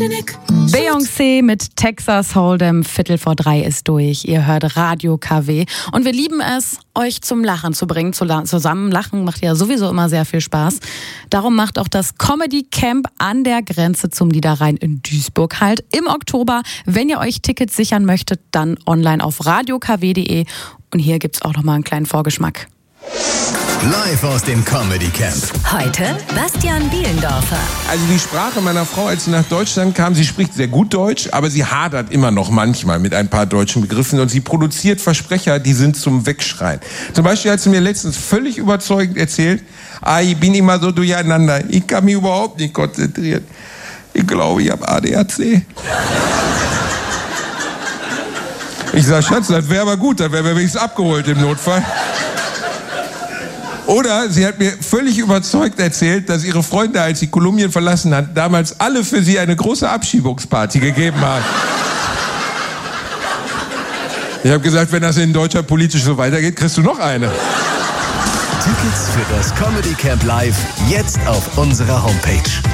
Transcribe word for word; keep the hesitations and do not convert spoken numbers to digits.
Beyoncé mit Texas Hold'em, Viertel vor drei ist durch. Ihr hört Radio K W und wir lieben es, euch zum Lachen zu bringen. Zusammen lachen macht ja sowieso immer sehr viel Spaß. Darum macht auch das Comedy Camp an der Grenze zum Niederrhein in Duisburg halt im Oktober. Wenn ihr euch Tickets sichern möchtet, dann online auf radio k w punkt de. Und hier gibt's auch noch mal einen kleinen Vorgeschmack. Live aus dem Comedy Camp. Heute Bastian Bielendorfer. Also die Sprache meiner Frau, als sie nach Deutschland kam, sie spricht sehr gut Deutsch, aber sie hadert immer noch manchmal mit ein paar deutschen Begriffen und sie produziert Versprecher, die sind zum Wegschreien. Zum Beispiel hat sie mir letztens völlig überzeugend erzählt, ah, ich bin immer so durcheinander, ich kann mich überhaupt nicht konzentrieren. Ich glaube, ich habe A D H C. Ich sag, Schatz, das wäre aber gut, dann wären wir wenigstens abgeholt im Notfall. Oder sie hat mir völlig überzeugt erzählt, dass ihre Freunde, als sie Kolumbien verlassen hat, damals alle für sie eine große Abschiebungsparty gegeben haben. Ich habe gesagt, wenn das in Deutschland politisch so weitergeht, kriegst du noch eine. Tickets für das Comedy Camp Live jetzt auf unserer Homepage.